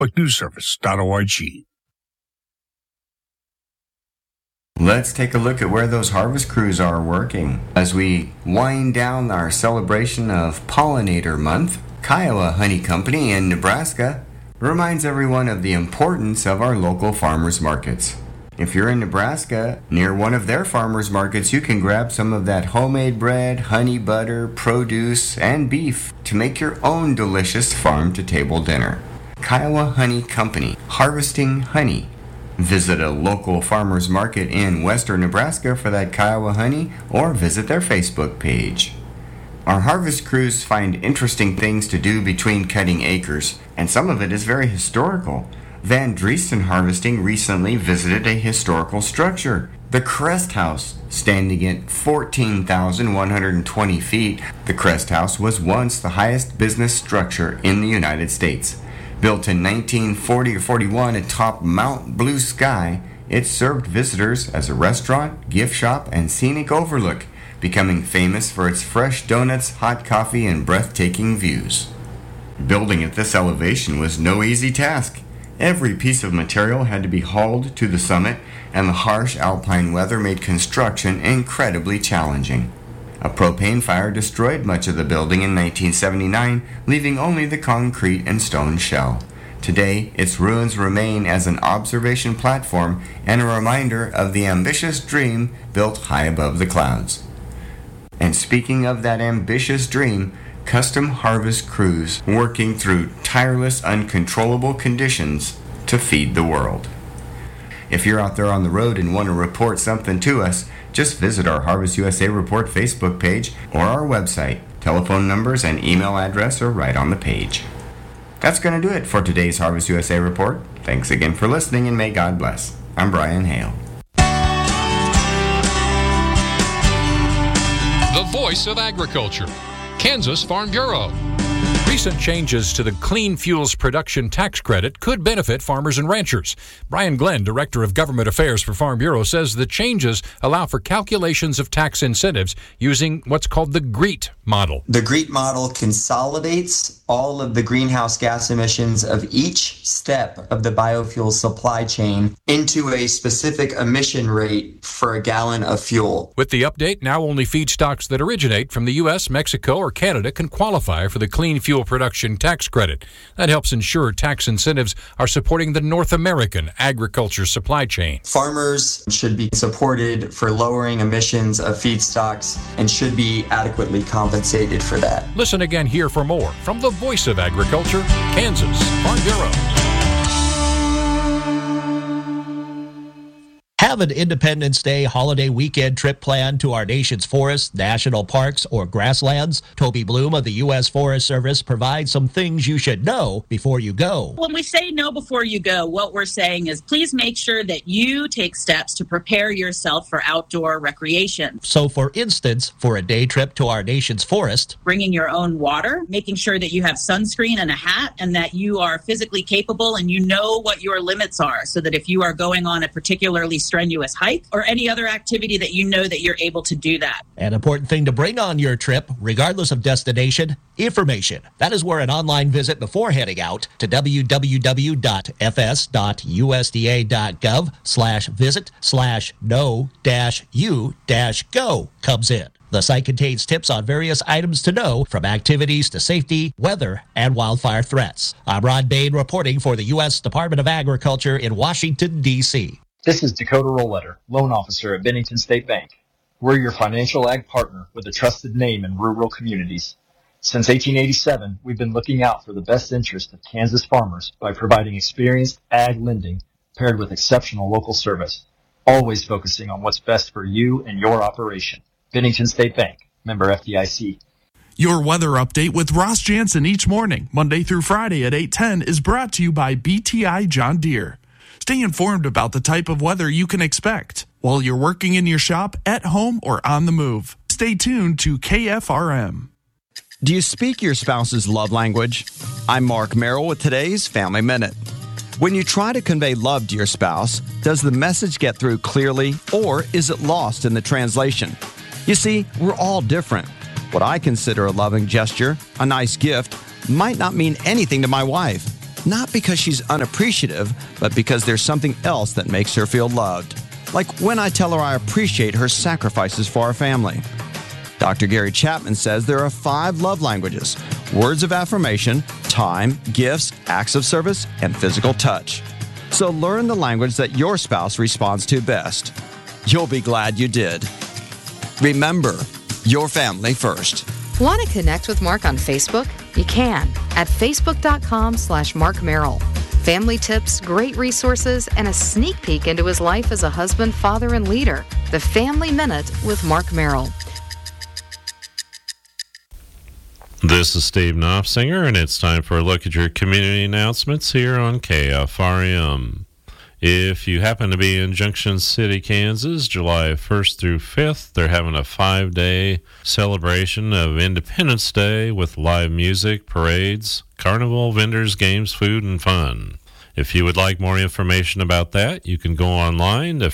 publicnewsservice.org. Let's take a look at where those harvest crews are working. As we wind down our celebration of Pollinator Month, Kiowa Honey Company in Nebraska reminds everyone of the importance of our local farmers markets. If you're in Nebraska, near one of their farmers markets, you can grab some of that homemade bread, honey butter, produce, and beef to make your own delicious farm-to-table dinner. Kiowa Honey Company, harvesting honey. Visit a local farmers market in western Nebraska for that Kiowa honey, or visit their Facebook page. Our harvest crews find interesting things to do between cutting acres, and some of it is very historical. Van Dreesten Harvesting recently visited a historical structure, the Crest House. Standing at 14,120 feet, the Crest House was once the highest business structure in the United States. Built in 1940 or 41 atop Mount Blue Sky, it served visitors as a restaurant, gift shop, and scenic overlook, becoming famous for its fresh donuts, hot coffee, and breathtaking views. Building at this elevation was no easy task. Every piece of material had to be hauled to the summit, and the harsh alpine weather made construction incredibly challenging. A propane fire destroyed much of the building in 1979, leaving only the concrete and stone shell. Today, its ruins remain as an observation platform and a reminder of the ambitious dream built high above the clouds. And speaking of that ambitious dream, custom harvest crews working through tireless, uncontrollable conditions to feed the world. If you're out there on the road and want to report something to us, just visit our Harvest USA Report Facebook page or our website. Telephone numbers and email address are right on the page. That's going to do it for today's Harvest USA Report. Thanks again for listening, and may God bless. I'm Brian Hale. The Voice of Agriculture, Kansas Farm Bureau. Recent changes to the Clean Fuels Production Tax Credit could benefit farmers and ranchers. Brian Glenn, Director of Government Affairs for Farm Bureau, says the changes allow for calculations of tax incentives using what's called the GREET model. The GREET model consolidates all of the greenhouse gas emissions of each step of the biofuel supply chain into a specific emission rate for a gallon of fuel. With the update, now only feedstocks that originate from the U.S., Mexico, or Canada can qualify for the Clean Fuel Production Tax Credit. That helps ensure tax incentives are supporting the North American agriculture supply chain. Farmers should be supported for lowering emissions of feedstocks and should be adequately compensated for that. Listen again here for more from the Voice of Agriculture, Kansas Farm Bureau. Have an Independence Day holiday weekend trip planned to our nation's forests, national parks, or grasslands? Toby Bloom of the U.S. Forest Service provides some things you should know before you go. When we say know before you go, what we're saying is please make sure that you take steps to prepare yourself for outdoor recreation. So, for instance, for a day trip to our nation's forest, bringing your own water, making sure that you have sunscreen and a hat, and that you are physically capable and you know what your limits are, so that if you are going on a particularly strenuous hike or any other activity that you know that you're able to do that. An important thing to bring on your trip, regardless of destination, information. That is where an online visit before heading out to www.fs.usda.gov/visit/know-u-go comes in. The site contains tips on various items to know, from activities to safety, weather, and wildfire threats. I'm Ron Bain reporting for the U.S. Department of Agriculture in Washington, D.C. This is Dakota Roletter, loan officer at Bennington State Bank. We're your financial ag partner with a trusted name in rural communities. Since 1887, we've been looking out for the best interest of Kansas farmers by providing experienced ag lending paired with exceptional local service, always focusing on what's best for you and your operation. Bennington State Bank, member FDIC. Your weather update with Ross Jansen each morning, Monday through Friday at 8:10, is brought to you by BTI John Deere. Stay informed about the type of weather you can expect while you're working in your shop, at home, or on the move. Stay tuned to KFRM. Do you speak your spouse's love language? I'm Mark Merrill with today's Family Minute. When you try to convey love to your spouse, does the message get through clearly, or is it lost in the translation? You see, we're all different. What I consider a loving gesture, a nice gift, might not mean anything to my wife. not because she's unappreciative, but because there's something else that makes her feel loved. Like when I tell her I appreciate her sacrifices for our family. Dr. Gary Chapman says there are 5 love languages: words of affirmation, time, gifts, acts of service, and physical touch. So learn the language that your spouse responds to best. You'll be glad you did. Remember, your family first. Want to connect with Mark on Facebook? You can at facebook.com/Mark Merrill. Family tips, great resources, and a sneak peek into his life as a husband, father, and leader. The Family Minute with Mark Merrill. This is Steve Knopfsinger, and it's time for a look at your community announcements here on KFRM. If you happen to be in Junction City, Kansas, July 1st through 5th, they're having a 5-day celebration of Independence Day with live music, parades, carnival, vendors, games, food, and fun. If you would like more information about that, you can go online to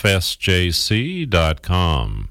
freedomfestjc.com.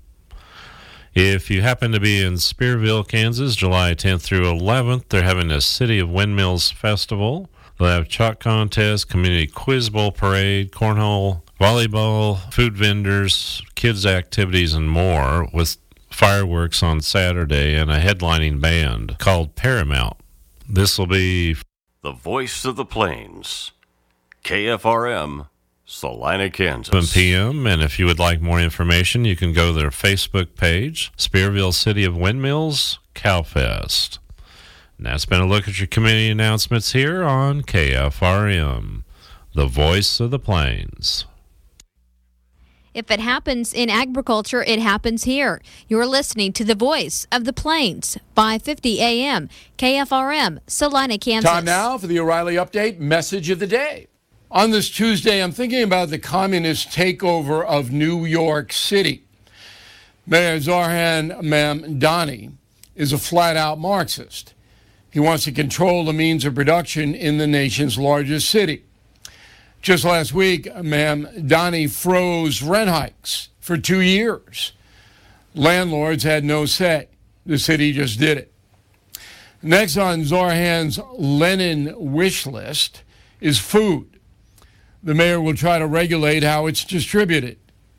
If you happen to be in Spearville, Kansas, July 10th through 11th, they're having a City of Windmills Festival. They'll have chalk contest, community quiz bowl parade, cornhole, volleyball, food vendors, kids activities, and more, with fireworks on Saturday and a headlining band called Paramount. This will be the Voice of the Plains, KFRM, Salina, Kansas. 7 p.m. And if you would like more information, you can go to their Facebook page, Spearville City of Windmills Cowfest. And that's been a look at your community announcements here on KFRM, the Voice of the Plains. If it happens in agriculture, it happens here. You're listening to the Voice of the Plains, 550 AM, KFRM, Salina, Kansas. Time now for the O'Reilly Update Message of the Day. On this Tuesday, I'm thinking about the communist takeover of New York City. Mayor Zohran Mamdani is a flat-out Marxist. He wants to control the means of production in the nation's largest city. Just last week, Mamdani froze rent hikes for 2 years. Landlords had no say. The city just did it. Next on Zohran's Lenin wish list is food. The mayor will try to regulate how it's distributed.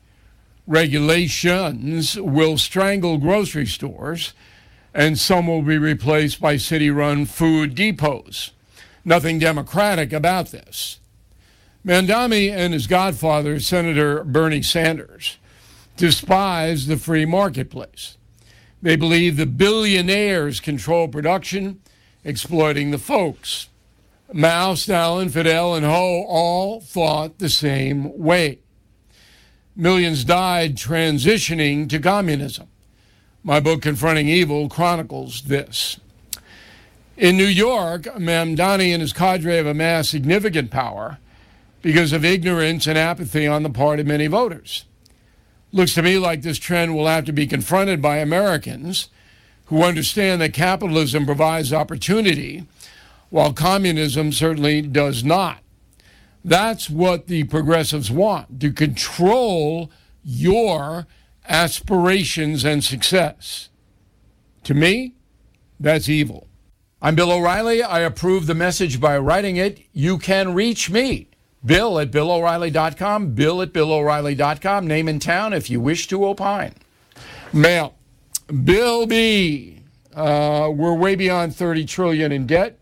Regulations will strangle grocery stores, and some will be replaced by city-run food depots. Nothing democratic about this. Mamdani and his godfather, Senator Bernie Sanders, despise the free marketplace. They believe the billionaires control production, exploiting the folks. Mao, Stalin, Fidel, and Ho all thought the same way. Millions died transitioning to communism. My book, Confronting Evil, chronicles this. In New York, Mamdani and his cadre have amassed significant power because of ignorance and apathy on the part of many voters. Looks to me like this trend will have to be confronted by Americans who understand that capitalism provides opportunity, while communism certainly does not. That's what the progressives want, to control your aspirations and success. To me, that's evil. I'm Bill O'Reilly. I approve the message by writing it. You can reach me, Bill at BillO'Reilly.com, Bill at BillO'Reilly.com, name and town if you wish to opine. Mail. Bill B. We're way beyond $30 trillion in debt.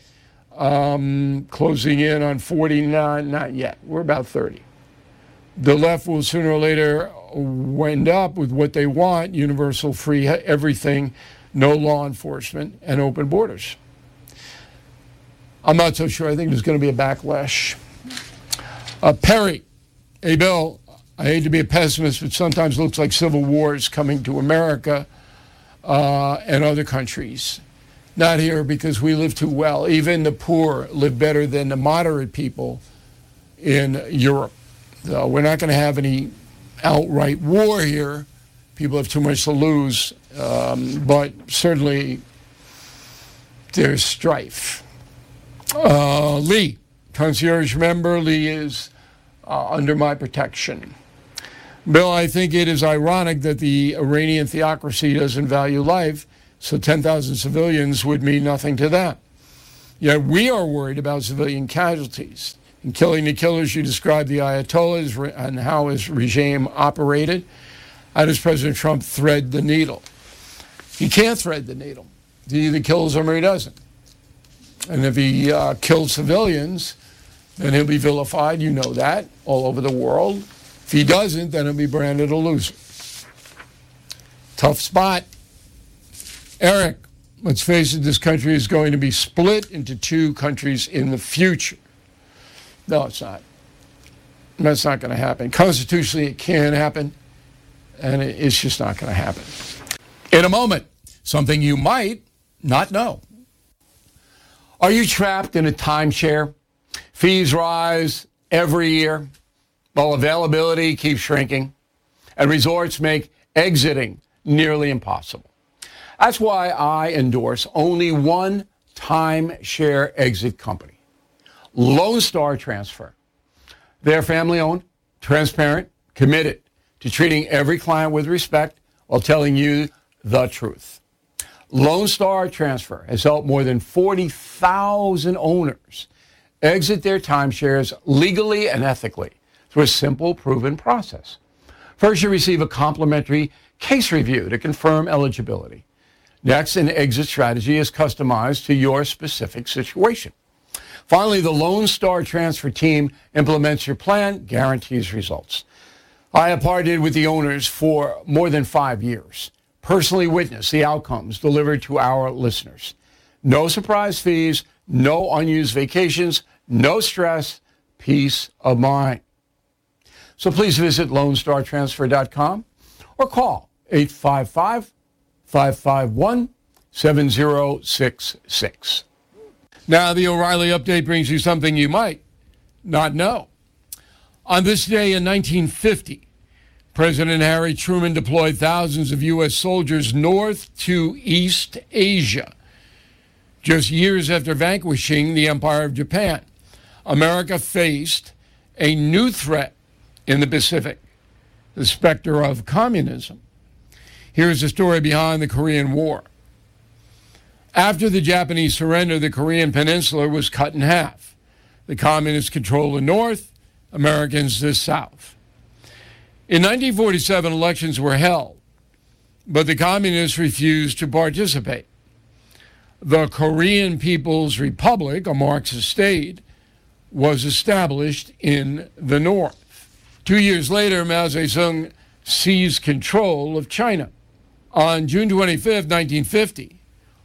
Closing in on 49, not yet. We're about 30. The left will sooner or later wind up with what they want: universal free everything, no law enforcement, and open borders. I'm not so sure. I think there's going to be a backlash. Perry, hey, Bill, I hate to be a pessimist, but sometimes it looks like civil war is coming to America and other countries. Not here, because we live too well. Even the poor live better than the moderate people in Europe. So we're not going to have any outright war here. People have too much to lose. But certainly there's strife. Lee, concierge member. Lee is under my protection. Bill, I think it is ironic that the Iranian theocracy doesn't value life, so 10,000 civilians would mean nothing to them. Yet we are worried about civilian casualties. In Killing the Killers, you described the Ayatollahs and how his regime operated. How does President Trump thread the needle? He can't thread the needle. He either kills them or he doesn't. And if he kills civilians, then he'll be vilified. You know that, all over the world. If he doesn't, then he'll be branded a loser. Tough spot. Eric, let's face it, this country is going to be split into two countries in the future. No, it's not. That's not going to happen. Constitutionally, it can happen, and it's just not going to happen. In a moment, something you might not know. Are you trapped in a timeshare? Fees rise every year, while availability keeps shrinking, and resorts make exiting nearly impossible. That's why I endorse only one timeshare exit company, Lone Star Transfer. They're family-owned, transparent, committed to treating every client with respect while telling you the truth. Lone Star Transfer has helped more than 40,000 owners exit their timeshares legally and ethically through a simple, proven process. First, you receive a complimentary case review to confirm eligibility. Next, an exit strategy is customized to your specific situation. Finally, the Lone Star Transfer team implements your plan, guarantees results. I have partnered with the owners for more than 5 years, personally witnessed the outcomes delivered to our listeners. No surprise fees, no unused vacations, no stress, peace of mind. So please visit LoneStarTransfer.com or call 855-551-7066. Now, the O'Reilly Update brings you something you might not know. On this day in 1950, President Harry Truman deployed thousands of U.S. soldiers north to East Asia. Just years after vanquishing the Empire of Japan, America faced a new threat in the Pacific, the specter of communism. Here's the story behind the Korean War. After the Japanese surrender, the Korean peninsula was cut in half. The communists controlled the north, Americans the south. In 1947, elections were held, but the communists refused to participate. The Korean People's Republic, a Marxist state, was established in the north. 2 years later, Mao Zedong seized control of China. On June 25, 1950,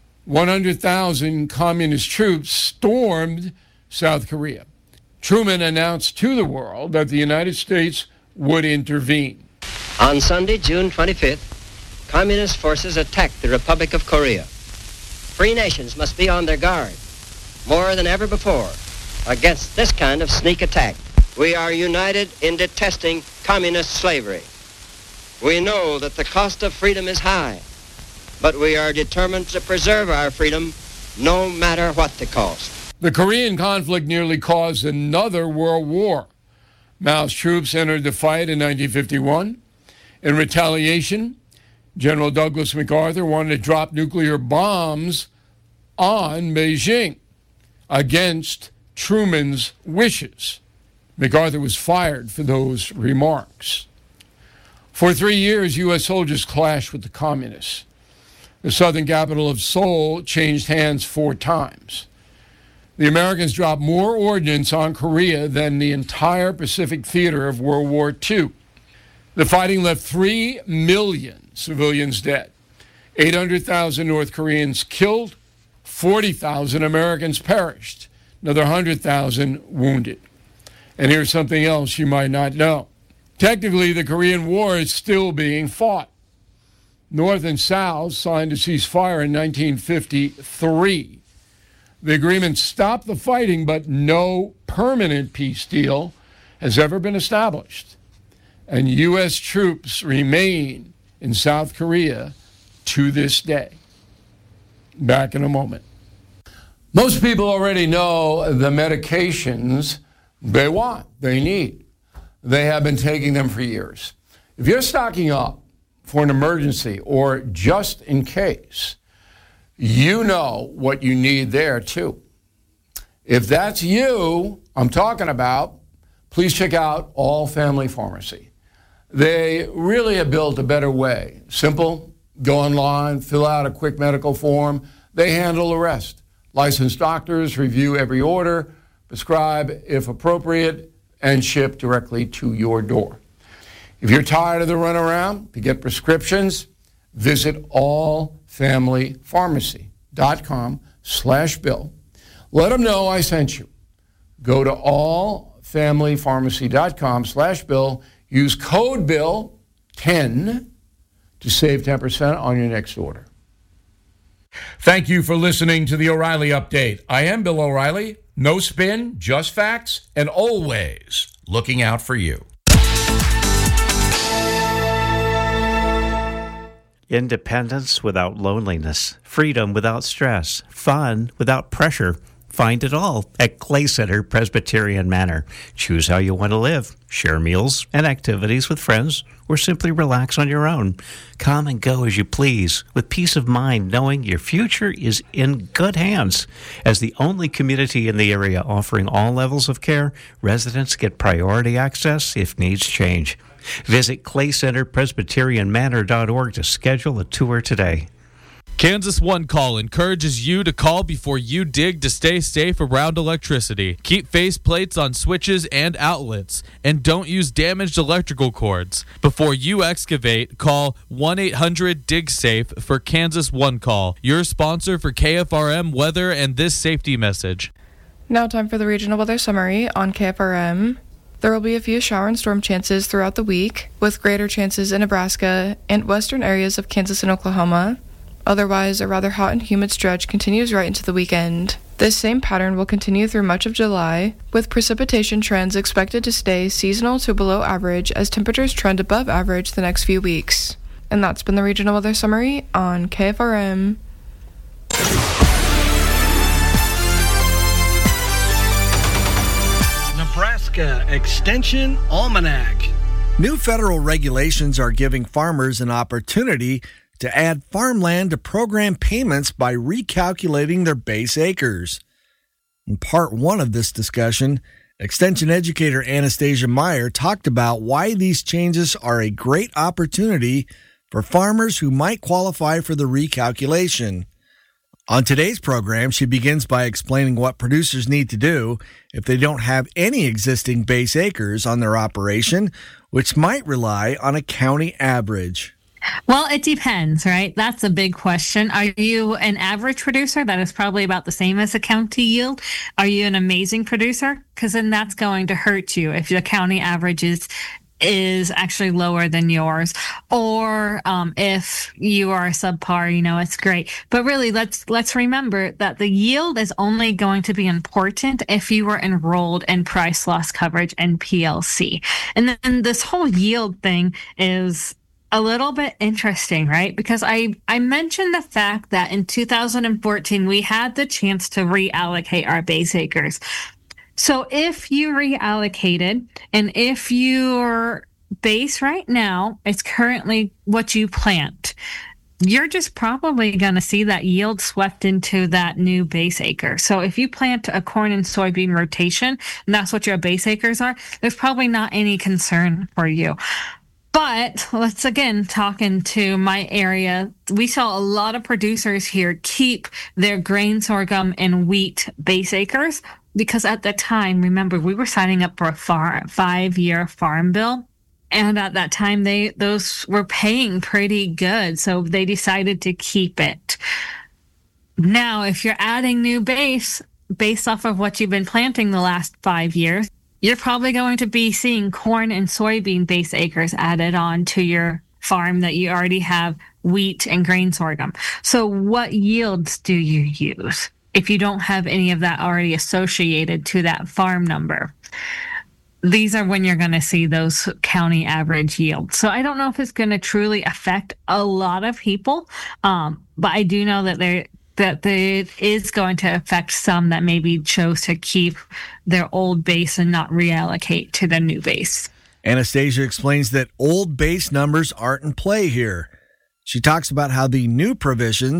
100,000 communist troops stormed South Korea. Truman announced to the world that the United States would intervene. On Sunday, June 25th, communist forces attacked the Republic of Korea. Free nations must be on their guard, more than ever before, against this kind of sneak attack. We are united in detesting communist slavery. We know that the cost of freedom is high, but we are determined to preserve our freedom no matter what the cost. The Korean conflict nearly caused another world war. Mao's troops entered the fight in 1951. In retaliation, General Douglas MacArthur wanted to drop nuclear bombs on Beijing against Truman's wishes. MacArthur was fired for those remarks. For 3 years, U.S. soldiers clashed with the communists. The southern capital of Seoul changed hands 4 times. The Americans dropped more ordnance on Korea than the entire Pacific theater of World War II. The fighting left 3 million civilians dead, 800,000 North Koreans killed, 40,000 Americans perished, another 100,000 wounded. And here's something else you might not know. Technically, the Korean War is still being fought. North and South signed a ceasefire in 1953. The agreement stopped the fighting, but no permanent peace deal has ever been established. And U.S. troops remain in South Korea to this day. Back in a moment. Most people already know the medications they want, they need. They have been taking them for years. If you're stocking up for an emergency or just in case, you know what you need there too. If that's you I'm talking about, please check out All Family Pharmacy. They really have built a better way. Simple, go online, fill out a quick medical form. They handle the rest. Licensed doctors review every order, prescribe if appropriate, and ship directly to your door. If you're tired of the runaround to get prescriptions, visit allfamilypharmacy.com/Bill. Let them know I sent you. Go to allfamilypharmacy.com/Bill. Use code BILL10 to save 10% on your next order. Thank you for listening to the O'Reilly Update. I am Bill O'Reilly. No spin, just facts, and always looking out for you. Independence without loneliness, freedom without stress, fun without pressure. Find it all at Clay Center Presbyterian Manor. Choose how you want to live. Share meals and activities with friends, or simply relax on your own. Come and go as you please, with peace of mind, knowing your future is in good hands. As the only community in the area offering all levels of care, residents get priority access if needs change. Visit claycenterpresbyterianmanor.org to schedule a tour today. Kansas One Call encourages you to call before you dig to stay safe around electricity. Keep faceplates on switches and outlets, and don't use damaged electrical cords. Before you excavate, call 1-800-DIG-SAFE for Kansas One Call, your sponsor for KFRM weather and this safety message. Now time for the regional weather summary on KFRM. There will be a few shower and storm chances throughout the week, with greater chances in Nebraska and western areas of Kansas and Oklahoma. Otherwise, a rather hot and humid stretch continues right into the weekend. This same pattern will continue through much of July, with precipitation trends expected to stay seasonal to below average as temperatures trend above average the next few weeks. And that's been the regional weather summary on KFRM. Nebraska Extension Almanac. New federal regulations are giving farmers an opportunity to add farmland to program payments by recalculating their base acres. In part one of this discussion, Extension educator Anastasia Meyer talked about why these changes are a great opportunity for farmers who might qualify for the recalculation. On today's program, she begins by explaining what producers need to do if they don't have any existing base acres on their operation, which might rely on a county average. Well, it depends, right? That's a big question. Are you an average producer? That is probably about the same as a county yield. Are you an amazing producer? Because then that's going to hurt you if the county average is actually lower than yours. Or if you are subpar, it's great. But really, let's remember that the yield is only going to be important if you were enrolled in price loss coverage and PLC. And then this whole yield thing is a little bit interesting, right? Because I mentioned the fact that in 2014, we had the chance to reallocate our base acres. So if you reallocated, and if your base right now is currently what you plant, you're just probably going to see that yield swept into that new base acre. So if you plant a corn and soybean rotation, and that's what your base acres are, there's probably not any concern for you. But let's again talk into my area. We saw a lot of producers here keep their grain, sorghum, and wheat base acres because at the time, remember, we were signing up for a 5-year farm bill. And at that time, those were paying pretty good. So they decided to keep it. Now, if you're adding new base based off of what you've been planting the last 5 years, you're probably going to be seeing corn and soybean base acres added on to your farm that you already have wheat and grain sorghum. So what yields do you use if you don't have any of that already associated to that farm number? These are when you're going to see those county average yields. So I don't know if it's going to truly affect a lot of people, but I do know that it is going to affect some that maybe chose to keep their old base and not reallocate to the new base. Anastasia explains that old base numbers aren't in play here. She talks about how the new provisions,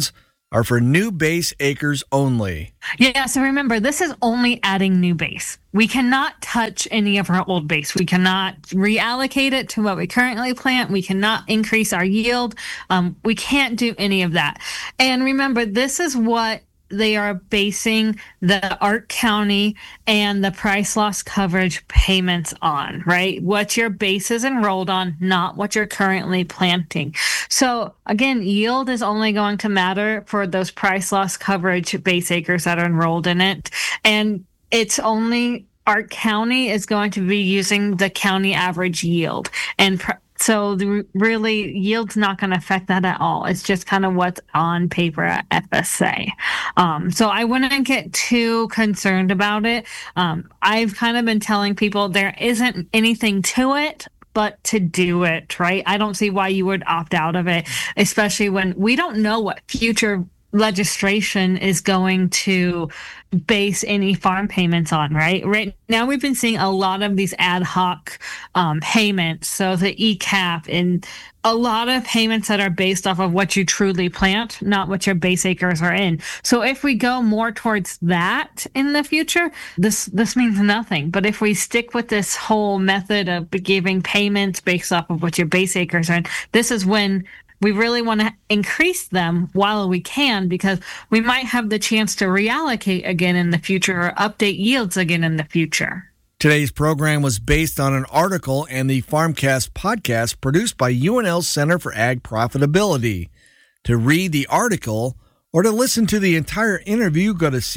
are for new base acres only. Yeah, so remember, this is only adding new base. We cannot touch any of our old base. We cannot reallocate it to what we currently plant. We cannot increase our yield. We can't do any of that. And remember, this is what they are basing the Ark County and the price loss coverage payments on, right? What your base is enrolled on, not what you're currently planting. So again, yield is only going to matter for those price loss coverage base acres that are enrolled in it. And it's only Ark County is going to be using the county average yield. And so really, yield's not going to affect that at all. It's just kind of what's on paper at FSA. So I wouldn't get too concerned about it. I've kind of been telling people there isn't anything to it but to do it, right? I don't see why you would opt out of it, especially when we don't know what future legislation is going to base any farm payments on, right? Right now, we've been seeing a lot of these ad hoc payments. So the ECAP and a lot of payments that are based off of what you truly plant, not what your base acres are in. So if we go more towards that in the future, this means nothing. But if we stick with this whole method of giving payments based off of what your base acres are in, this is when we really want to increase them while we can, because we might have the chance to reallocate again in the future or update yields again in the future. Today's program was based on an article and the FarmCast podcast produced by UNL's Center for Ag Profitability. To read the article or to listen to the entire interview, go to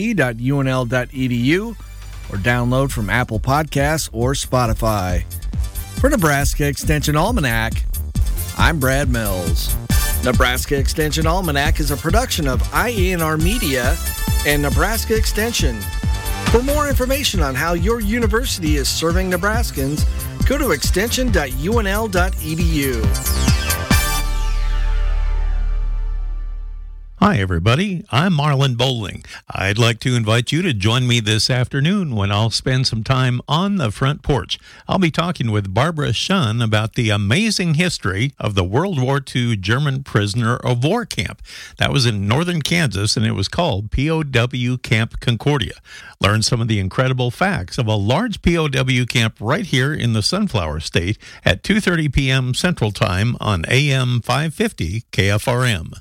cap.unl.edu or download from Apple Podcasts or Spotify. For Nebraska Extension Almanac, I'm Brad Mills. Nebraska Extension Almanac is a production of IANR Media and Nebraska Extension. For more information on how your university is serving Nebraskans, go to extension.unl.edu. Hi, everybody. I'm Marlon Bowling. I'd like to invite you to join me this afternoon when I'll spend some time on the front porch. I'll be talking with Barbara Shunn about the amazing history of the World War II German prisoner of war camp. That was in northern Kansas, and it was called POW Camp Concordia. Learn some of the incredible facts of a large POW camp right here in the Sunflower State at 2:30 p.m. Central Time on AM 550 KFRM.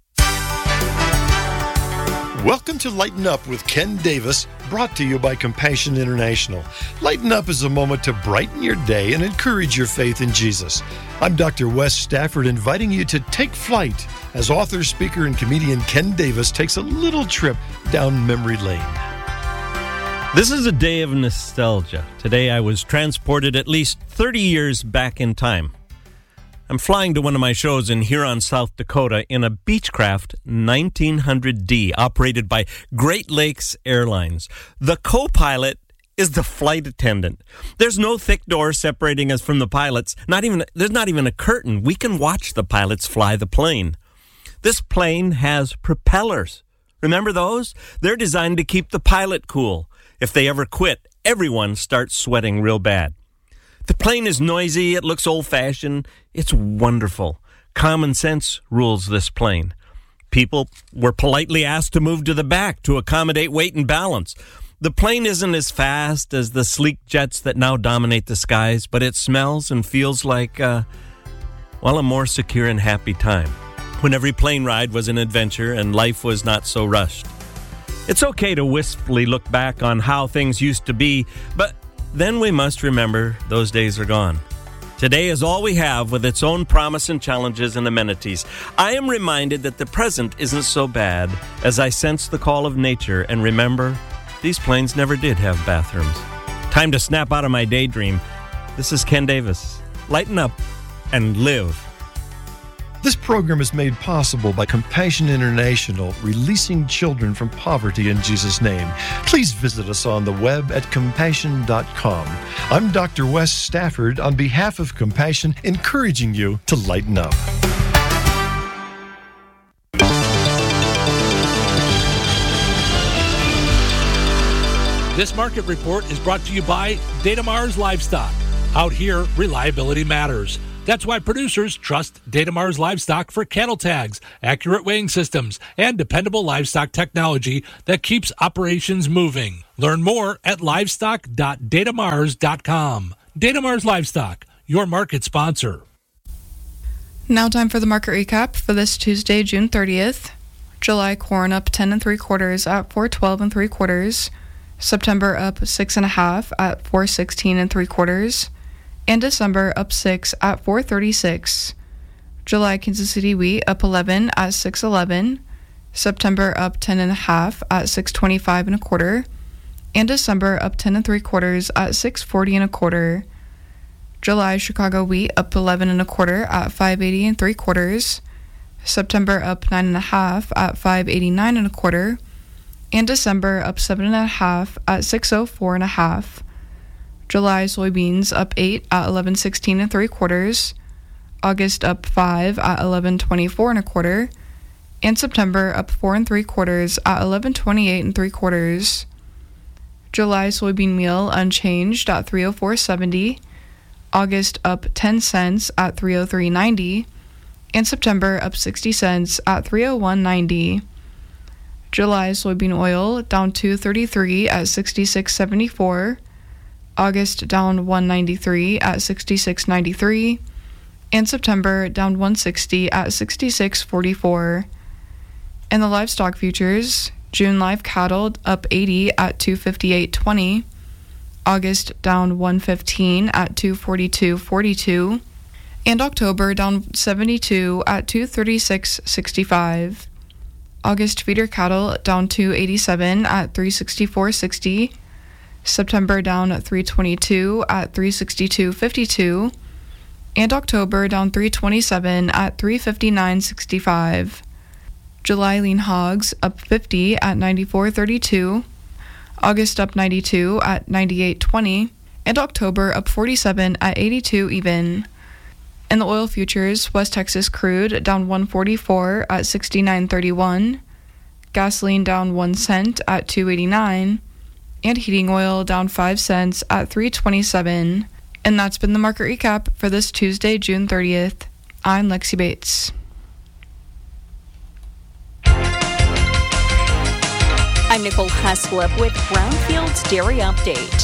Welcome to Lighten Up with Ken Davis, brought to you by Compassion International. Lighten Up is a moment to brighten your day and encourage your faith in Jesus. I'm Dr. Wes Stafford, inviting you to take flight as author, speaker, and comedian Ken Davis takes a little trip down memory lane. This is a day of nostalgia. Today I was transported at least 30 years back in time. I'm flying to one of my shows in Huron, South Dakota in a Beechcraft 1900D operated by Great Lakes Airlines. The co-pilot is the flight attendant. There's no thick door separating us from the pilots. There's not even a curtain. We can watch the pilots fly the plane. This plane has propellers. Remember those? They're designed to keep the pilot cool. If they ever quit, everyone starts sweating real bad. The plane is noisy, it looks old-fashioned, it's wonderful. Common sense rules this plane. People were politely asked to move to the back to accommodate weight and balance. The plane isn't as fast as the sleek jets that now dominate the skies, but it smells and feels like, a more secure and happy time, when every plane ride was an adventure and life was not so rushed. It's okay to wistfully look back on how things used to be, but then we must remember those days are gone. Today is all we have, with its own promise and challenges and amenities. I am reminded that the present isn't so bad as I sense the call of nature and remember these planes never did have bathrooms. Time to snap out of my daydream. This is Ken Davis. Lighten up and live. This program is made possible by Compassion International, releasing children from poverty in Jesus' name. Please visit us on the web at compassion.com. I'm Dr. Wes Stafford on behalf of Compassion, encouraging you to lighten up. This market report is brought to you by Data Mars Livestock. Out here, reliability matters. That's why producers trust Datamars Livestock for cattle tags, accurate weighing systems, and dependable livestock technology that keeps operations moving. Learn more at livestock.datamars.com. Datamars Livestock, your market sponsor. Now time for the market recap for this Tuesday, June 30th. July corn up 10 3/4 at $4.12 3/4. September up 6 1/2 at $4.16 3/4. And December up 6 at $4.36. July Kansas City wheat up 11 at $6.11. September up 10 1/2 at $6.25 1/4. And December up 10 3/4 at $6.40 1/4. July Chicago wheat up 11 1/4 at $5.80 3/4. September up 9 1/2 at $5.89 1/4. And December up 7 1/2 at $6.04 1/2. July soybeans up 8 at $11.16 3/4. August up 5 at $11.24 1/4. And September up 4 3/4 at $11.28 3/4. July soybean meal unchanged at $3.0470. August up 10 cents at $3.0390. And September up 60 cents at $3.0190. July soybean oil down $2.33 at $66.74. August down $1.93 at $66.93. And September down $1.60 at $66.44. And the livestock futures, June live cattle up 80 at $258.20. August down $115 at $242.42. And October down 72 at $236.65. August feeder cattle down $287 at $364.60. September down at $322 at $362.52. And October down $327 at $359.65. July lean hogs up 50 at $94.32. August up 92 at $98.20. And October up 47 at $82 even. In the oil futures, West Texas crude down $1.44 at $69.31. Gasoline down 1 cent at $2.89. And heating oil down 5 cents at $3.27. And that's been the market recap for this Tuesday, June 30th. I'm Lexi Bates. I'm Nicole Heslip with Brownfield's Dairy Update.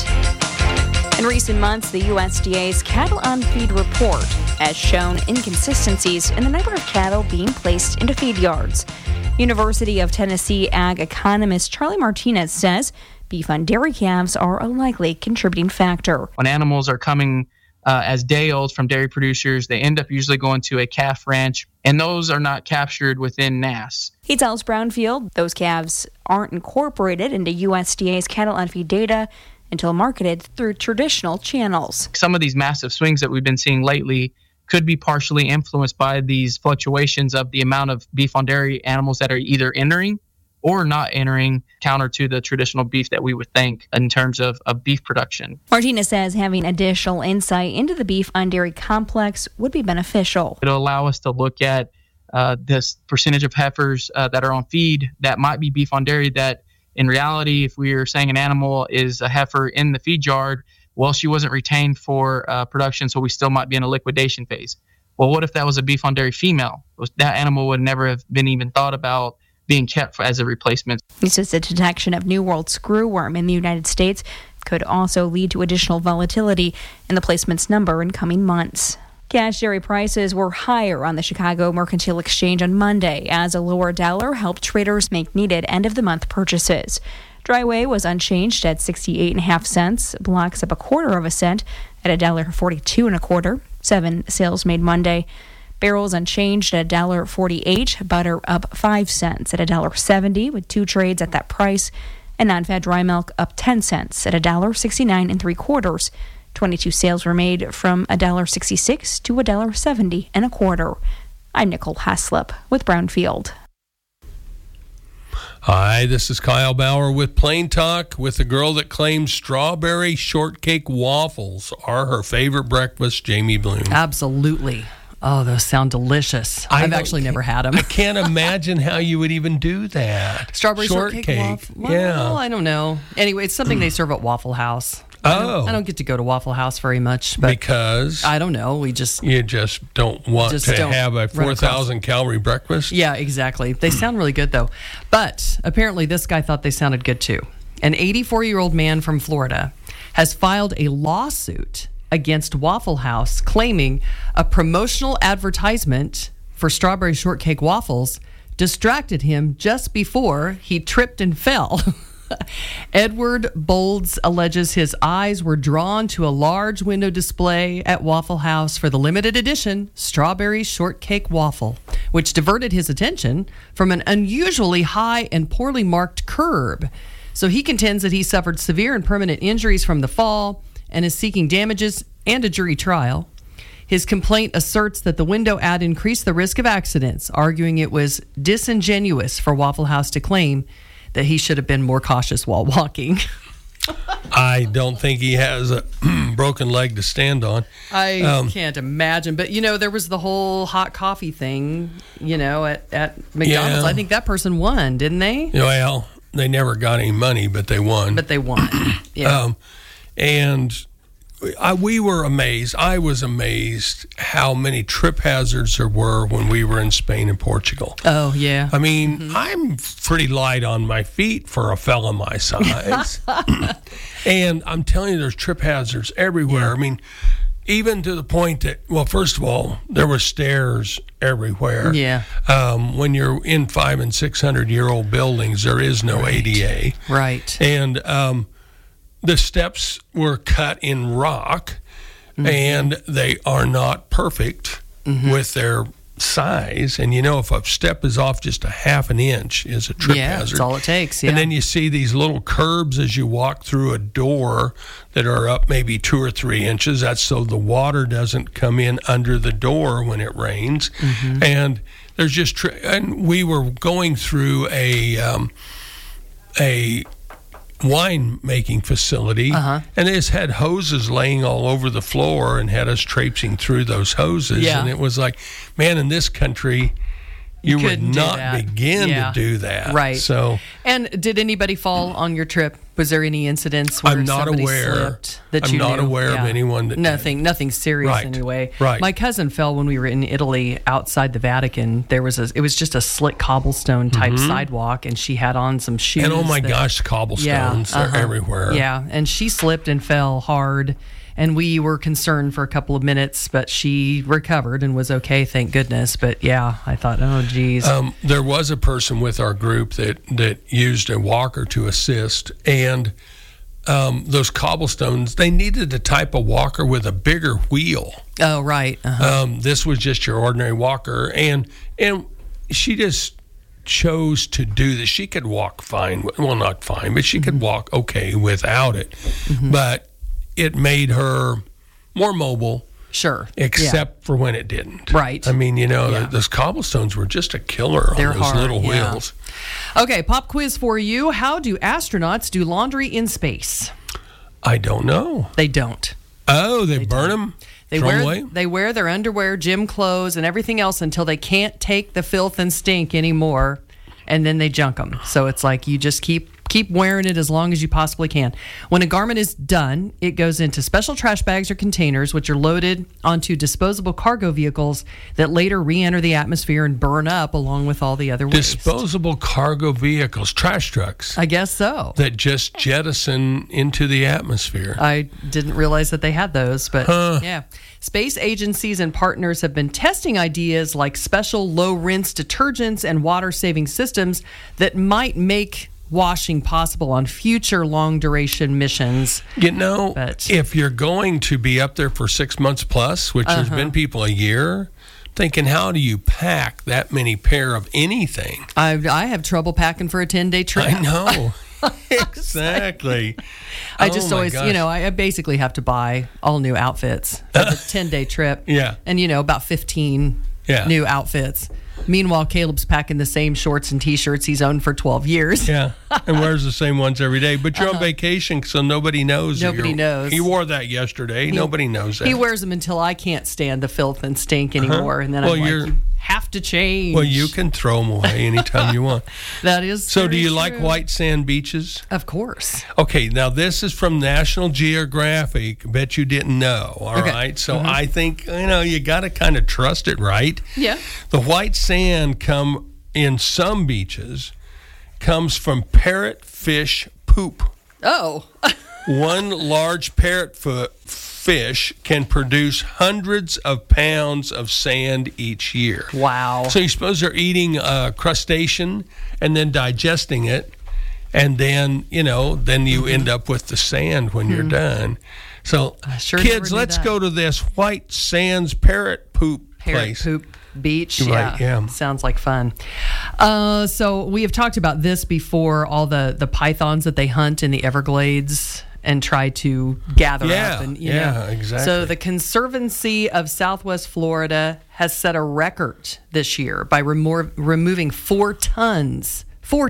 In recent months, the USDA's Cattle on Feed report has shown inconsistencies in the number of cattle being placed into feed yards. University of Tennessee ag economist Charlie Martinez says beef on dairy calves are a likely contributing factor. When animals are coming as day olds from dairy producers, they end up usually going to a calf ranch, and those are not captured within NASS. He tells Brownfield those calves aren't incorporated into USDA's cattle on feed data until marketed through traditional channels. Some of these massive swings that we've been seeing lately could be partially influenced by these fluctuations of the amount of beef on dairy animals that are either entering or not entering, counter to the traditional beef that we would think in terms of beef production. Martinez says having additional insight into the beef on dairy complex would be beneficial. It'll allow us to look at this percentage of heifers that are on feed that might be beef on dairy that in reality, if we are saying an animal is a heifer in the feed yard, well, she wasn't retained for production, so we still might be in a liquidation phase. Well, what if that was a beef on dairy female? That animal would never have been even thought about being kept as a replacement. He says the detection of New World screwworm in the United States could also lead to additional volatility in the placement's number in coming months. Cash dairy prices were higher on the Chicago Mercantile Exchange on Monday as a lower dollar helped traders make needed end-of-the-month purchases. Dry whey was unchanged at 68.5 cents, blocks up 1/4 cent at $1.42 1/4. 7 sales made Monday. Barrels unchanged at $1.48, butter up 5 cents at $1.70 with 2 trades at that price, and non-fat dry milk up 10 cents at $1.69 3/4. 22 sales were made from $1.66 to $1.70 1/4. I'm Nicole Heslip with Brownfield. Hi, this is Kyle Bauer with Plain Talk with the girl that claims strawberry shortcake waffles are her favorite breakfast, Jamie Bloom. Absolutely. Oh, those sound delicious. I've actually never had them. I can't imagine how you would even do that. Strawberry shortcake waffle? Well, yeah. I don't know. Anyway, it's something they serve at Waffle House. I don't get to go to Waffle House very much. But because? I don't know. You just don't want to have a 4,000 calorie breakfast? Yeah, exactly. They sound really good, though. But apparently this guy thought they sounded good, too. An 84-year-old man from Florida has filed a lawsuit against Waffle House claiming a promotional advertisement for strawberry shortcake waffles distracted him just before he tripped and fell. Edward Bolds alleges his eyes were drawn to a large window display at Waffle House for the limited edition strawberry shortcake waffle, which diverted his attention from an unusually high and poorly marked curb. So he contends that he suffered severe and permanent injuries from the fall and is seeking damages and a jury trial. His complaint asserts that the window ad increased the risk of accidents, arguing it was disingenuous for Waffle House to claim that he should have been more cautious while walking. I don't think he has a broken leg to stand on. I can't imagine. But, there was the whole hot coffee thing, at McDonald's. Yeah. I think that person won, didn't they? Well, they never got any money, but they won. Yeah. We were amazed. I was amazed how many trip hazards there were when we were in Spain and Portugal. Oh, yeah. I mean, I'm pretty light on my feet for a fella my size. And I'm telling you, there's trip hazards everywhere. Yeah. I mean, even to the point that, well, first of all, there were stairs everywhere. Yeah. When you're in 500- and 600-year-old buildings, there is no ADA. Right. And the steps were cut in rock, and they are not perfect with their size. And if a step is off just a half an inch is a trip hazard. Yeah, that's all it takes. Yeah. And then you see these little curbs as you walk through a door that are up maybe 2 or 3 inches. That's so the water doesn't come in under the door when it rains. And there's just and we were going through a wine making facility, and they just had hoses laying all over the floor and had us traipsing through those hoses. And it was like, man, in this country you would not begin to do that. Right. So, and did anybody fall on your trip? Was there any incidents where somebody slipped that you knew? I'm not aware of anyone that nothing serious anyway. Right. My cousin fell when we were in Italy outside the Vatican. It was just a slick cobblestone type sidewalk, and she had on some shoes. And oh my gosh, cobblestones, they're everywhere. Yeah, and she slipped and fell hard. And we were concerned for a couple of minutes, but she recovered and was okay, thank goodness. But yeah, I thought, oh, geez. There was a person with our group that used a walker to assist, and those cobblestones, they needed a type of walker with a bigger wheel. Oh, right. This was just your ordinary walker, and she just chose to do this. She could walk fine. Well, not fine, but she could walk okay without it. But it made her more mobile. Sure. Except for when it didn't. Right. I mean, those cobblestones were just a killer on those little wheels. Okay, pop quiz for you. How do astronauts do laundry in space? I don't know. They don't. Oh, they burn them? They wear their underwear, gym clothes, and everything else until they can't take the filth and stink anymore, and then they junk them. So it's like you just keep wearing it as long as you possibly can. When a garment is done, it goes into special trash bags or containers, which are loaded onto disposable cargo vehicles that later re-enter the atmosphere and burn up along with all the other waste. Disposable cargo vehicles, trash trucks. I guess so. That just jettison into the atmosphere. I didn't realize that they had those, but yeah. Space agencies and partners have been testing ideas like special low-rinse detergents and water-saving systems that might make washing possible on future long-duration missions. If you're going to be up there for 6 months plus, which there's been people a year, thinking, how do you pack that many pair of anything? I have trouble packing for a 10-day trip. I know. Exactly. I just always, I basically have to buy all new outfits for the 10-day trip. Yeah. And, about 15 new outfits. Meanwhile, Caleb's packing the same shorts and T-shirts he's owned for 12 years. Yeah, and wears the same ones every day. But you're on vacation, so nobody knows. Nobody knows. He wore that yesterday. Nobody knows that. He wears them until I can't stand the filth and stink anymore. And then I'm like, have to change. Well, you can throw them away anytime you want. That is so. Do you true. like white sand beaches? Of course. Okay, now this is from National Geographic. Bet you didn't know. All right. So I think you got to kind of trust it, right? Yeah. The white sand in some beaches comes from parrotfish poop. Oh. One large parrotfish can produce hundreds of pounds of sand each year. Wow. So you suppose they're eating crustacean and then digesting it, and then you end up with the sand when you're done. So kids, let's go to this white sands parrot poop place. Parrot poop beach. Right, yeah. Sounds like fun. So we have talked about this before, all the pythons that they hunt in the Everglades and try to gather up. And, exactly. So the Conservancy of Southwest Florida has set a record this year by removing 4 tons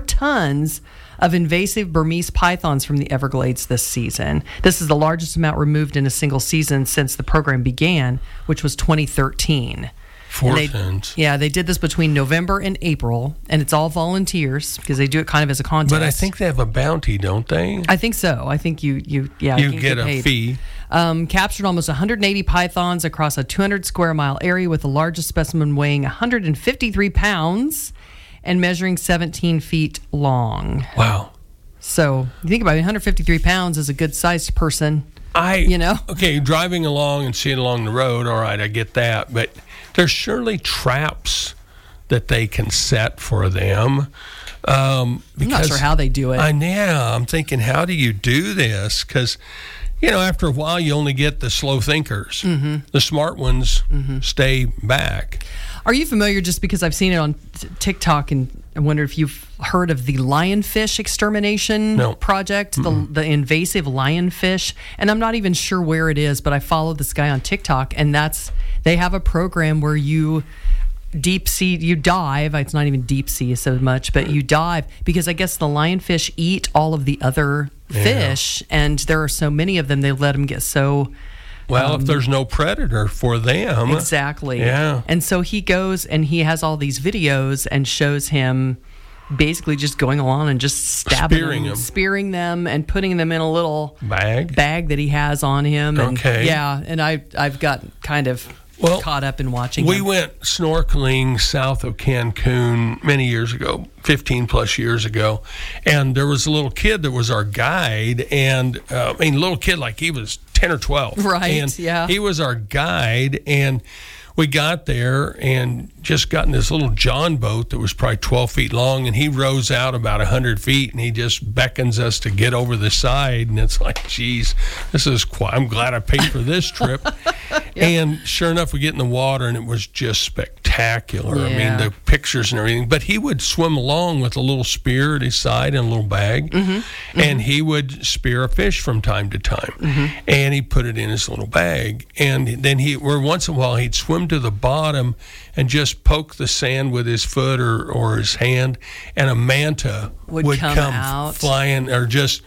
of invasive Burmese pythons from the Everglades this season. This is the largest amount removed in a single season since the program began, which was 2013. 4 tons. Yeah, they did this between November and April, and it's all volunteers because they do it kind of as a contest. But I think they have a bounty, don't they? I think so. I think you get a fee. Captured almost 180 pythons across a 200 square mile area, with the largest specimen weighing 153 pounds and measuring 17 feet long. Wow. So you think about it, 153 pounds is a good-sized person. Okay, driving along and seeing along the road, all right, I get that. But there's surely traps that they can set for them. I'm not sure how they do it. I'm thinking, how do you do this? Because, after a while, you only get the slow thinkers. Mm-hmm. The smart ones stay back. Are you familiar, just because I've seen it on TikTok, and I wonder if you've heard of the lionfish extermination project, the invasive lionfish? And I'm not even sure where it is, but I follow this guy on TikTok, and they have a program where you dive. It's not even deep sea so much, but you dive, because I guess the lionfish eat all of the other fish, and there are so many of them, they let them get so... Well, if there's no predator for them. Exactly. Yeah. And so he goes and he has all these videos and shows him basically just going along and just spearing them and putting them in a little bag that he has on him. And, yeah. And I've got kind of caught up in watching We him. went snorkeling south of Cancun many years ago, 15 plus years ago. And there was a little kid that was our guide. And little kid, like he was 10 or 12. Right, and he was our guide, and we got there and just got in this little John boat that was probably 12 feet long, and he rows out about 100 feet, and he just beckons us to get over the side, and it's like, geez, I'm glad I paid for this trip. And sure enough, we get in the water, and it was just spectacular. I mean, the pictures and everything. But he would swim along with a little spear at his side and a little bag, and he would spear a fish from time to time, and he put it in his little bag. And then once in a while, he'd swim to the bottom and just poke the sand with his foot or his hand, and a manta would come out, flying, or just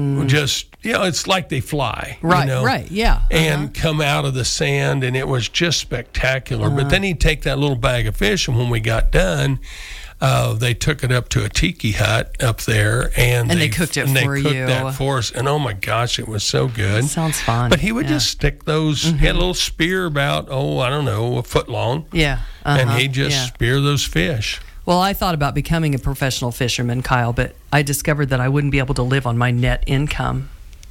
it's like they fly, right, yeah, and come out of the sand, and it was just spectacular. But then he'd take that little bag of fish, and when we got done, they took it up to a tiki hut up there, and they cooked it for you. They cooked that for us, and oh my gosh, it was so good. Sounds fun. But he would just stick those. He had a little spear about a foot long. Yeah, and he'd just spear those fish. Well, I thought about becoming a professional fisherman, Kyle, but I discovered that I wouldn't be able to live on my net income.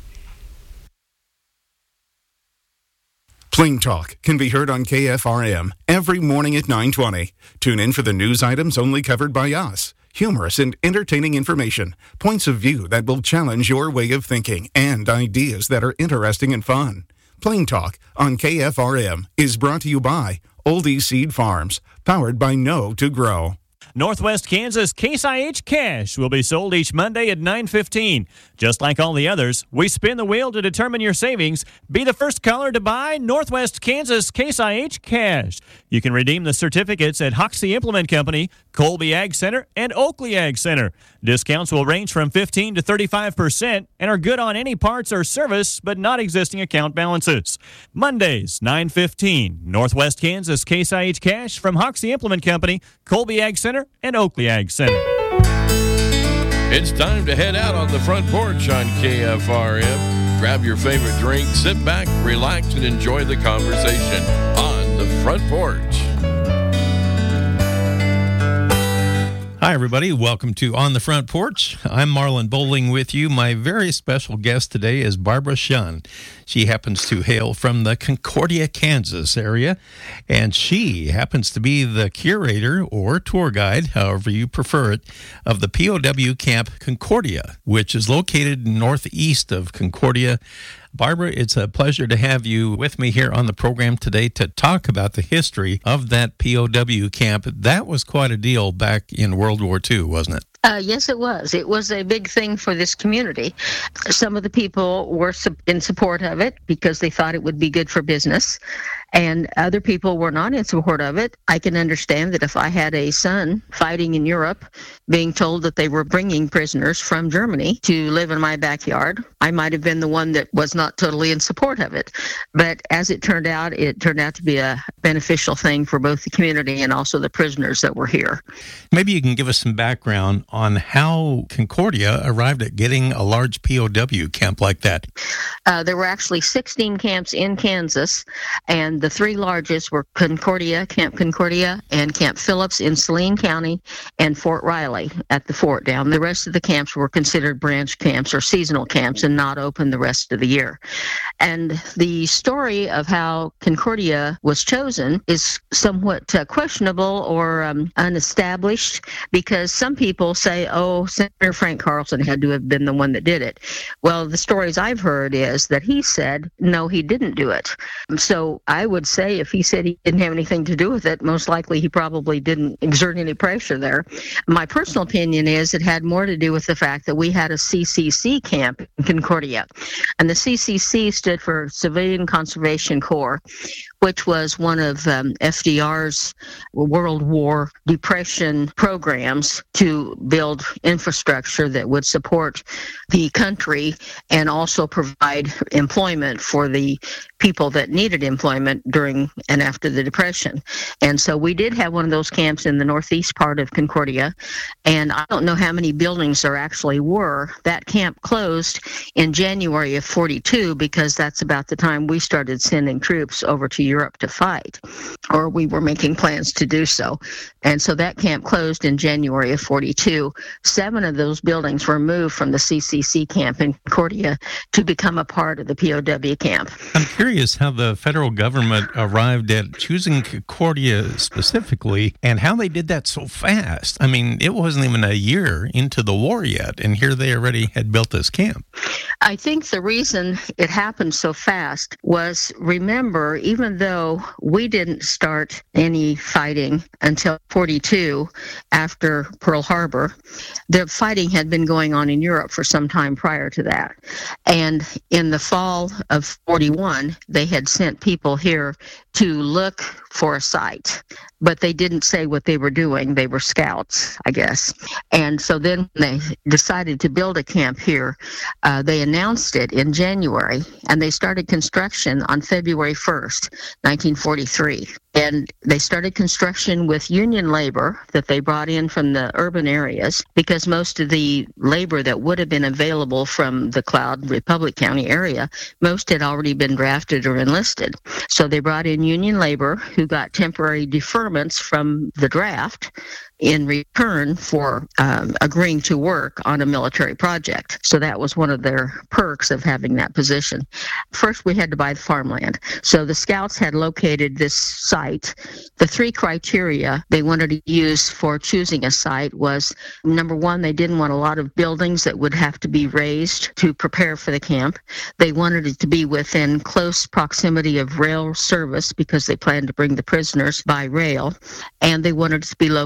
Plain Talk can be heard on KFRM every morning at 9:20. Tune in for the news items only covered by us. Humorous and entertaining information, points of view that will challenge your way of thinking, and ideas that are interesting and fun. Plain Talk on KFRM is brought to you by Oldie Seed Farms, powered by Know to Grow. Northwest Kansas Case IH Cash will be sold each Monday at 9:15. Just like all the others, we spin the wheel to determine your savings. Be the first caller to buy Northwest Kansas Case IH Cash. You can redeem the certificates at Hoxie Implement Company, Colby Ag Center, and Oakley Ag Center. Discounts will range from 15 to 35% and are good on any parts or service, but not existing account balances. Mondays, 9:15. Northwest Kansas Case IH Cash from Hoxie Implement Company, Colby Ag Center, and Oakley Ag Center. It's time to head out on the front porch on KFRM. Grab your favorite drink, sit back, relax, and enjoy the conversation on the front porch. Hi, everybody. Welcome to On the Front Porch. I'm Marlon Bowling with you. My very special guest today is Barbara Shunn. She happens to hail from the Concordia, Kansas area, and she happens to be the curator or tour guide, however you prefer it, of the POW Camp Concordia, which is located northeast of Concordia. Barbara, it's a pleasure to have you with me here on the program today to talk about the history of that POW camp. That was quite a deal back in World War II, wasn't it? Yes, it was. It was a big thing for this community. Some of the people were in support of it because they thought it would be good for business, and other people were not in support of it. I can understand that if I had a son fighting in Europe, being told that they were bringing prisoners from Germany to live in my backyard, I might have been the one that was not totally in support of it. But as it turned out to be a beneficial thing for both the community and also the prisoners that were here. Maybe you can give us some background on how Concordia arrived at getting a large POW camp like that. There were actually 16 camps in Kansas, and the three largest were Concordia, Camp Concordia, and Camp Phillips in Saline County, and Fort Riley at the fort down. The rest of the camps were considered branch camps or seasonal camps and not open the rest of the year. And the story of how Concordia was chosen is somewhat questionable or unestablished, because some people say, oh, Senator Frank Carlson had to have been the one that did it. Well, the stories I've heard is that he said, no, he didn't do it. So I would say if he said he didn't have anything to do with it, most likely he probably didn't exert any pressure there. My personal opinion is it had more to do with the fact that we had a CCC camp in Concordia. And the CCC stood for Civilian Conservation Corps, which was one of FDR's World War Depression programs to build infrastructure that would support the country and also provide employment for the people that needed employment during and after the Depression. And so we did have one of those camps in the northeast part of Concordia, and I don't know how many buildings there actually were. That camp closed in January of 42 because that's about the time we started sending troops over to Europe to fight, or we were making plans to do so. And so that camp closed in January of 42. 7 of those buildings were moved from the CCC camp in Concordia to become a part of the POW camp. I'm curious how the federal government arrived at choosing Concordia specifically and how they did that so fast. I mean, it wasn't even a year into the war yet, and here they already had built this camp. I think the reason it happened so fast was, remember, even though we didn't start any fighting until 42 after Pearl Harbor, the fighting had been going on in Europe for some time prior to that. And in the fall of 41, they had sent people here to look for a site, but they didn't say what they were doing. They were scouts, I guess. And so then they decided to build a camp here. They announced it in January, and they started construction on February 1st, 1943. And they started construction with union labor that they brought in from the urban areas, because most of the labor that would have been available from the Cloud Republic County area, most had already been drafted or enlisted. So they brought in union labor who got temporary deferments from the draft in return for agreeing to work on a military project. So that was one of their perks of having that position. First, we had to buy the farmland. So the scouts had located this site. The 3 criteria they wanted to use for choosing a site was, number one, they didn't want a lot of buildings that would have to be raised to prepare for the camp. They wanted it to be within close proximity of rail service because they planned to bring the prisoners by rail. And they wanted it to be located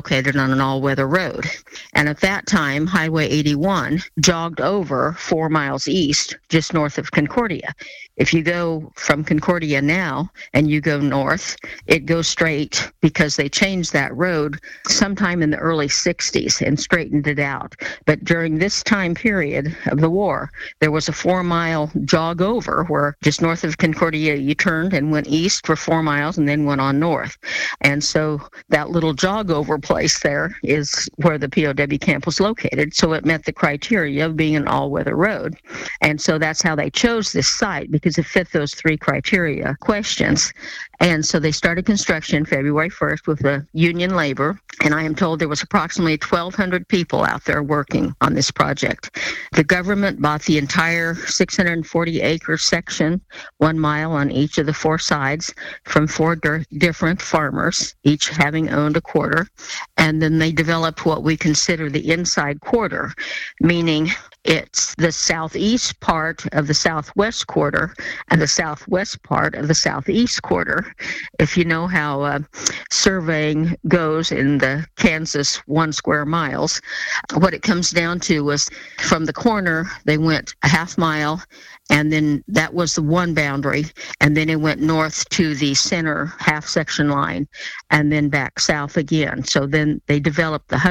on an all-weather road. And at that time, Highway 81 jogged over 4 miles east, just north of Concordia. If you go from Concordia now and you go north, it goes straight because they changed that road sometime in the early 60s and straightened it out. But during this time period of the war, there was a 4-mile jog over where just north of Concordia you turned and went east for 4 miles and then went on north. And so that little jog over place there is where the POW camp was located. So it met the criteria of being an all-weather road. And so that's how they chose this site, because it fit those 3 criteria questions. And so they started construction February 1st with the union labor, and I am told there was approximately 1,200 people out there working on this project. The government bought the entire 640-acre section, 1 mile on each of the 4 sides, from 4 different farmers, each having owned a quarter, and then they developed what we consider the inside quarter, meaning it's the southeast part of the southwest quarter and the southwest part of the southeast quarter. If you know how surveying goes in the Kansas 1 square miles, what it comes down to was from the corner, they went a half mile, and then that was the one boundary, and then it went north to the center half section line, and then back south again. So then they developed the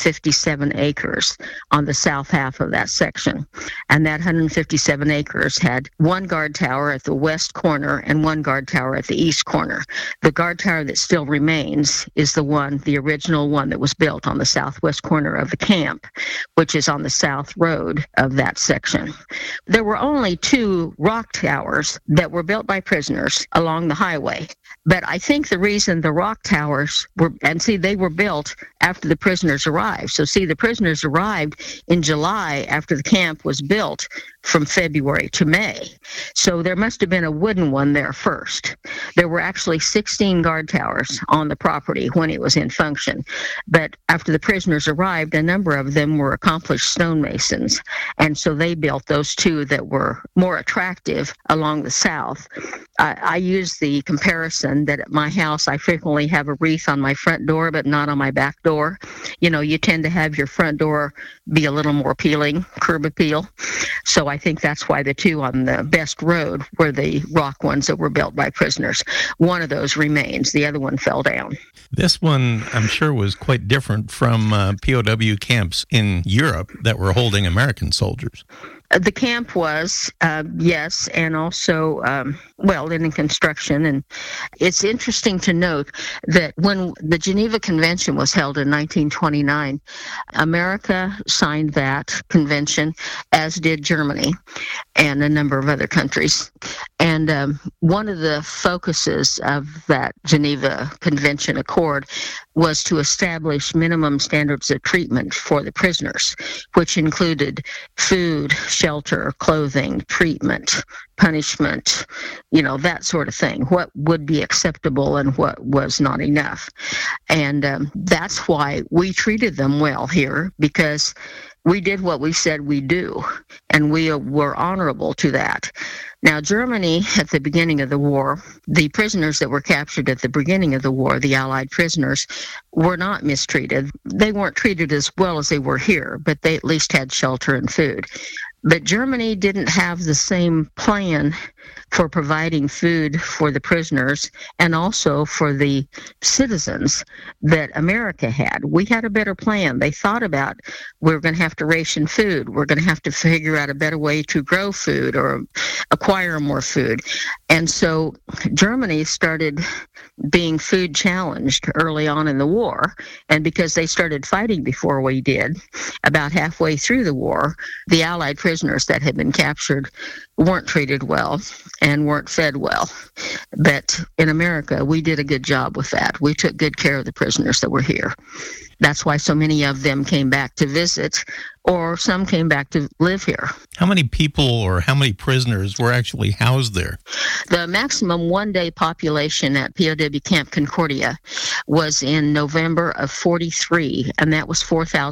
157 acres on the south half of that section. And that 157 acres had 1 guard tower at the west corner and 1 guard tower at the east corner. The guard tower that still remains is the original one that was built on the southwest corner of the camp, which is on the south road of that section. There were only 2 rock towers that were built by prisoners along the highway. But I think the reason the rock towers they were built after the prisoners arrived. So the prisoners arrived in July after the camp was built from February to May. So there must have been a wooden one there first. There were actually 16 guard towers on the property when it was in function. But after the prisoners arrived, a number of them were accomplished stonemasons. And so they built those 2 that were more attractive along the south. I use the comparison that at my house, I frequently have a wreath on my front door, but not on my back door. You know, you tend to have your front door be a little more appealing, curb appeal. So I think that's why the 2 on the best road were the rock ones that were built by prisoners. One of those remains. The other one fell down. This one, I'm sure, was quite different from POW camps in Europe that were holding American soldiers. The camp was, yes, and also, in construction. And it's interesting to note that when the Geneva Convention was held in 1929, America signed that convention, as did Germany and a number of other countries. And one of the focuses of that Geneva Convention Accord was to establish minimum standards of treatment for the prisoners, which included food, shelter, clothing, treatment, punishment, that sort of thing, what would be acceptable and what was not enough. And that's why we treated them well here, because we did what we said we'd do, and we were honorable to that. Now, Germany, at the beginning of the war, the prisoners that were captured at the beginning of the war, the Allied prisoners, were not mistreated. They weren't treated as well as they were here, but they at least had shelter and food. But Germany didn't have the same plan for providing food for the prisoners and also for the citizens that America had. We had a better plan. They thought about, we're going to have to ration food. We're going to have to figure out a better way to grow food or acquire more food. And so Germany started being food challenged early on in the war. And because they started fighting before we did, about halfway through the war, the Allied prisoners that had been captured weren't treated well and weren't fed well. But in America, we did a good job with that. We took good care of the prisoners that were here. That's why so many of them came back to visit, or some came back to live here. How many people or how many prisoners were actually housed there? The maximum one-day population at POW Camp Concordia was in November of 43, and that was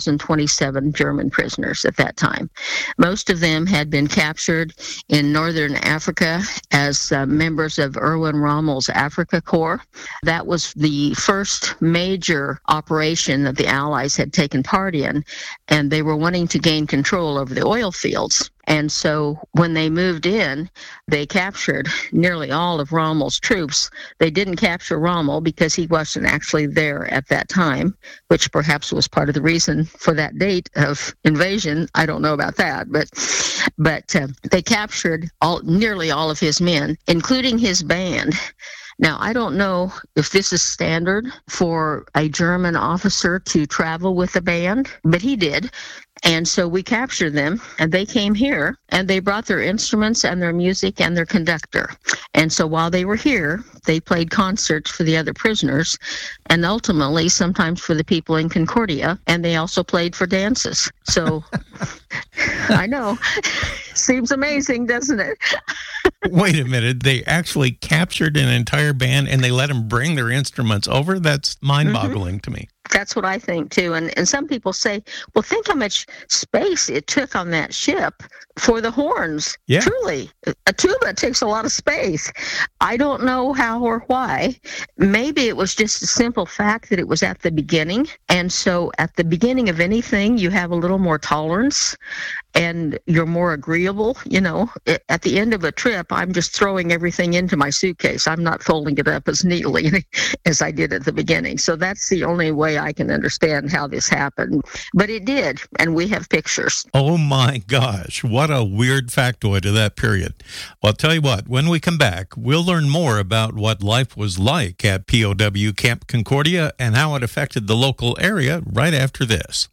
4,027 German prisoners at that time. Most of them had been captured in northern Africa as members of Erwin Rommel's Africa Corps. That was the first major operation the Allies had taken part in, and they were wanting to gain control over the oil fields. And so when they moved in, they captured nearly all of Rommel's troops. They didn't capture Rommel because he wasn't actually there at that time, which perhaps was part of the reason for that date of invasion. I don't know about that, but they captured nearly all of his men, including his band. Now, I don't know if this is standard for a German officer to travel with a band, but he did. And so we captured them, and they came here, and they brought their instruments and their music and their conductor. And so while they were here, they played concerts for the other prisoners, and ultimately sometimes for the people in Concordia, and they also played for dances. So I know. Seems amazing, doesn't it? Wait a minute. They actually captured an entire band and they let them bring their instruments over? That's mind-boggling to me. That's what I think, too. And some people say, well, think how much space it took on that ship for the horns. Yeah. Truly, a tuba takes a lot of space. I don't know how or why. Maybe it was just a simple fact that it was at the beginning. And so at the beginning of anything, you have a little more tolerance and you're more agreeable. You know, at the end of a trip, I'm just throwing everything into my suitcase. I'm not folding it up as neatly as I did at the beginning. So that's the only way I can understand how this happened. But it did, and we have pictures. Oh my gosh, what a weird factoid of that period. Well, I'll tell you what, when we come back, we'll learn more about what life was like at POW Camp Concordia and how it affected the local area right after this.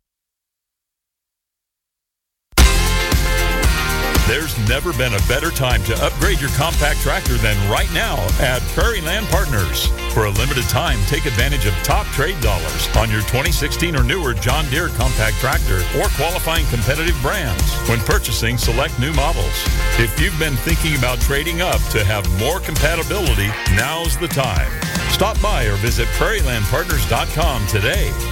There's never been a better time to upgrade your compact tractor than right now at Prairie Land Partners. For a limited time, take advantage of top trade dollars on your 2016 or newer John Deere compact tractor or qualifying competitive brands when purchasing select new models. If you've been thinking about trading up to have more compatibility, now's the time. Stop by or visit prairielandpartners.com today.